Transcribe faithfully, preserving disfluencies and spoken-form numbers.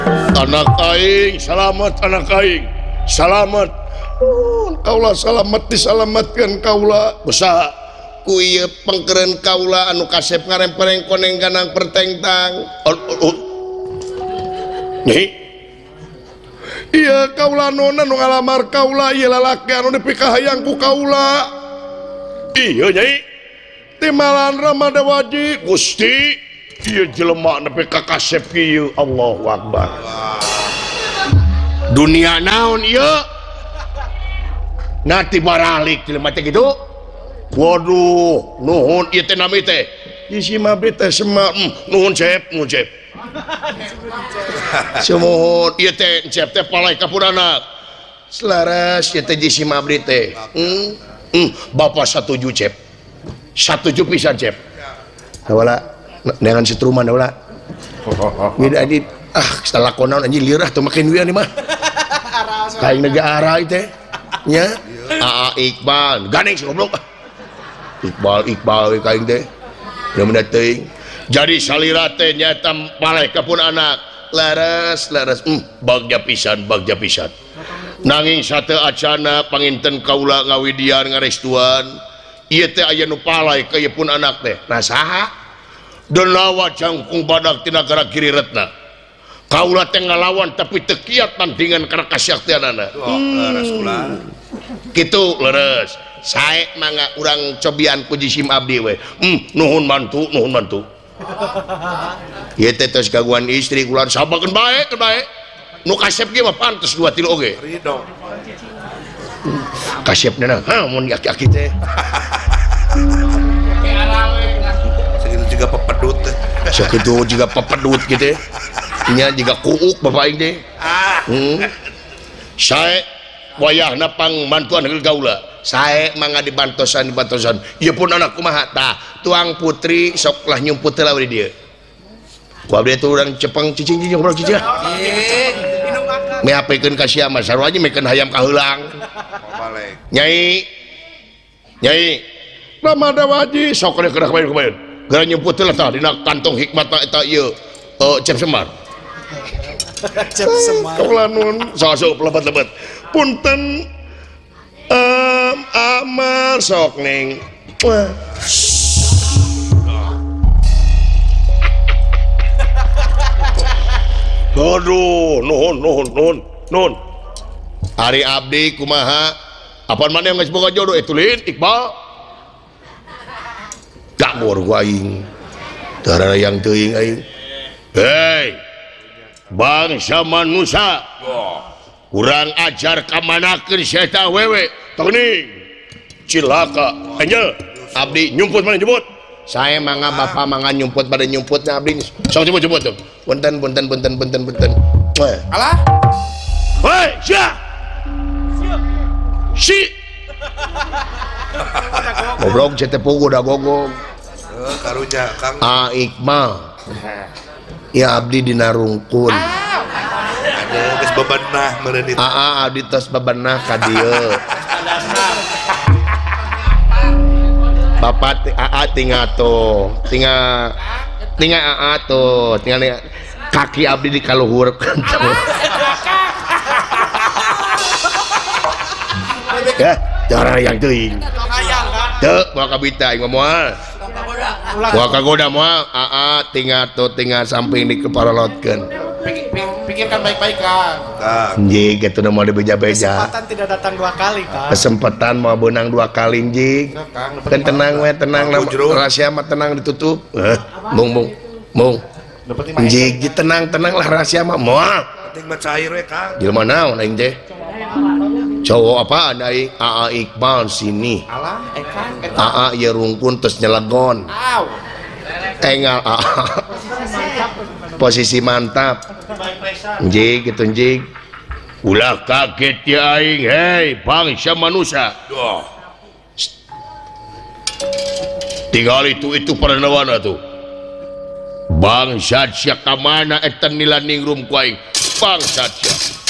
anak aing selamat anak aing selamat kaula selamat diselamatkan kaula usaha ku ieu pengkeren kaula anu kasep ngarempereng koneng ganang pertengtang nyi iya kaula nona nu ngalamar kaula ieu lalaki anu dipikahayang ku kaula iya nyai timalan Ramadawaji Gusti ieu jelema nepi ka kasep kieu Allahu Akbar dunia naon ieu nanti baralik jelema teh kitu waduh nuhun ieu teh nami teh isi mabrit teh sema nuhun cep nuhun cep semohon ieu teh cep teh palai kapurana selaras ieu teh isi mabrit teh hmm hmm bapak satuju cep satuju pisan cep wala dengan setruman wala ini adit ah setelah konaun anjing lirah tuh makin wian nih mah kain negara itu nya Aa Iqbal gandeng si goblok Iqbal Iqbal kain teh udah mendateng jadi salira teh nyata malaikat pun anak laras laras hmm bagja pisan bagja pisan nanging sate acana panginten kaula ngawidian ngarestuan ieu teh aya nu palai ka ieu pun anak teh nah saha delawa jangkung badak tina negara kiri retna kaula teh ngalawan tapi teu kiat tandingan karena kasaktianana hmm. Kitu leres sae mangga urang cobian ku jisim abdi we hmm nuhun mantu nuhun mantu ieu teh tos gaguan istri kula sabakeun bae keun bae nu kasep ge mah pantes dua tilu oge ridho kasepna ha mun aki-aki teh segitu juga pepedut segitu juga pepedut gitu nya juga kuuk bapak aing teh hmm sae wayahna pang mantuan heul gaula sae mangga dibantosan dibantosan ieu pun anak kumaha tah tuang putri sok lah nyumput heula di dieu ku abdi teh urang cepeng cicing cicing ngobrol cicing meapekeun ka sia mah sarua aja mekeun hayam kaheulang nyai nyai Ramadawaji sok kena kena kemarin kemarin gara nyumput heula tah dina kantong hikmatna eta ieu cep semar cep semar kaula nun sok lebat-lebat punten um, amal sok ning aduh nuhun nuhun nuhun nuhun hari abdi kumaha apaan mana yang geus boga jodoh itu lin Iqbal gak mur ku aing darah yang teuing aing hei bangsa manusia kurang ajar kamanakeun si eta wewe teuing cilaka anjeul abdi nyumput mana nyumput saya mangga bapak mangga nyumput pada nyumputnya abdi sok nyumput nyumput tuh punten punten punten punten punten alah hei sia si goblok cete pugu da gogog karunya Kang A Iqbal ya abdi dina rungkun ada geus bebenah meureun itu aa abdi tos bebenah ka dieu bapak aa tinggal tuh tinggal tinggal aa tuh tinggal kaki abdi dikaluhurkeun tuh ya cara yang teuing teu moal kabita aing moal moal kagoda moal aa tinggal tuh tinggal samping dikeparolotkeun pikirkan baik-baik Kang jig itu udah mau dibeja-beja kesempatan tidak datang dua kali Kang kesempatan mau benang dua kali jig kan tenang we tenang rahasia mah tenang ditutup mung mung mung jig tenang tenang lah rahasia mah moal penting mah cair we Kang jelema naon aing teh cowok apaan aing Aa Iqbal sini alah Eka Aa ya rungkun terus nyelegon engal Aa posisi mantap jig gitu jig ulah kaget ya aing hei bangsa manusia tinggal itu itu pada nawana tuh bangsa siapa mana etan nila ningrum ku aing bangsa siapa